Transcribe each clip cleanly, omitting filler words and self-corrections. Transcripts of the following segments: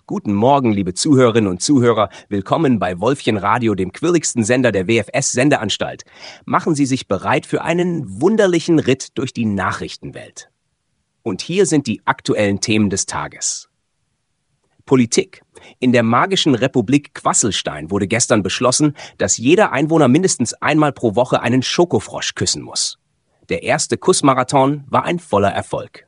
Guten Morgen, liebe Zuhörerinnen und Zuhörer. Willkommen bei Wolfchen Radio, dem quirligsten Sender der WFS-Sendeanstalt. Machen Sie sich bereit für einen wunderlichen Ritt durch die Nachrichtenwelt. Und hier sind die aktuellen Themen des Tages. Politik. In der magischen Republik Quasselstein wurde gestern beschlossen, dass jeder Einwohner mindestens einmal pro Woche einen Schokofrosch küssen muss. Der erste Kussmarathon war ein voller Erfolg.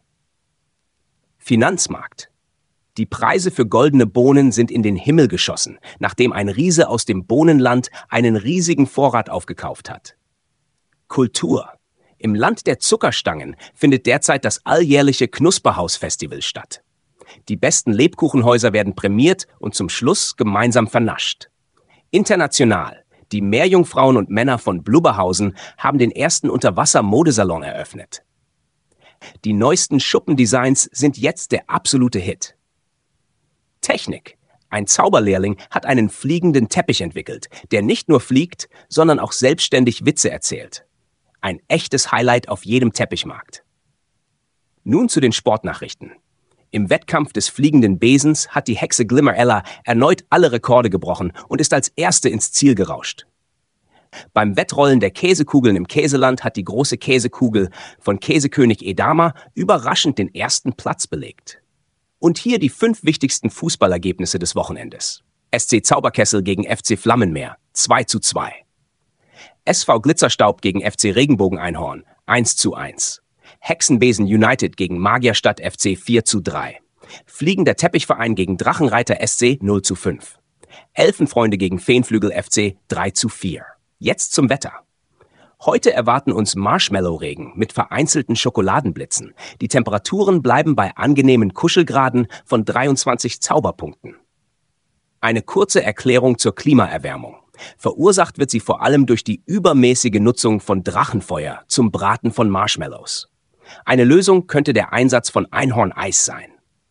Finanzmarkt. Die Preise für goldene Bohnen sind in den Himmel geschossen, nachdem ein Riese aus dem Bohnenland einen riesigen Vorrat aufgekauft hat. Kultur. Im Land der Zuckerstangen findet derzeit das alljährliche Knusperhaus-Festival statt. Die besten Lebkuchenhäuser werden prämiert und zum Schluss gemeinsam vernascht. International. Die Meerjungfrauen und Männer von Blubberhausen haben den ersten Unterwasser-Modesalon eröffnet. Die neuesten Schuppendesigns sind jetzt der absolute Hit. Technik. Ein Zauberlehrling hat einen fliegenden Teppich entwickelt, der nicht nur fliegt, sondern auch selbstständig Witze erzählt. Ein echtes Highlight auf jedem Teppichmarkt. Nun zu den Sportnachrichten. Im Wettkampf des fliegenden Besens hat die Hexe Glimmerella erneut alle Rekorde gebrochen und ist als erste ins Ziel gerauscht. Beim Wettrollen der Käsekugeln im Käseland hat die große Käsekugel von Käsekönig Edama überraschend den ersten Platz belegt. Und hier die 5 wichtigsten Fußballergebnisse des Wochenendes. SC Zauberkessel gegen FC Flammenmeer 2:2. SV Glitzerstaub gegen FC Regenbogen-Einhorn 1:1. Hexenbesen United gegen Magierstadt FC 4:3. Fliegender Teppichverein gegen Drachenreiter SC 0:5. Elfenfreunde gegen Feenflügel FC 3:4. Jetzt zum Wetter. Heute erwarten uns Marshmallow-Regen mit vereinzelten Schokoladenblitzen. Die Temperaturen bleiben bei angenehmen Kuschelgraden von 23 Zauberpunkten. Eine kurze Erklärung zur Klimaerwärmung. Verursacht wird sie vor allem durch die übermäßige Nutzung von Drachenfeuer zum Braten von Marshmallows. Eine Lösung könnte der Einsatz von Einhorneis sein.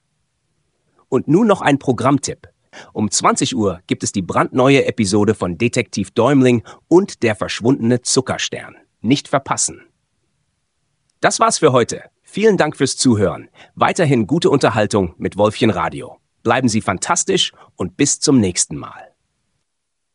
Und nun noch ein Programmtipp. Um 20 Uhr gibt es die brandneue Episode von Detektiv Däumling und der verschwundene Zuckerstern. Nicht verpassen. Das war's für heute. Vielen Dank fürs Zuhören. Weiterhin gute Unterhaltung mit Wolfchen Radio. Bleiben Sie fantastisch und bis zum nächsten Mal.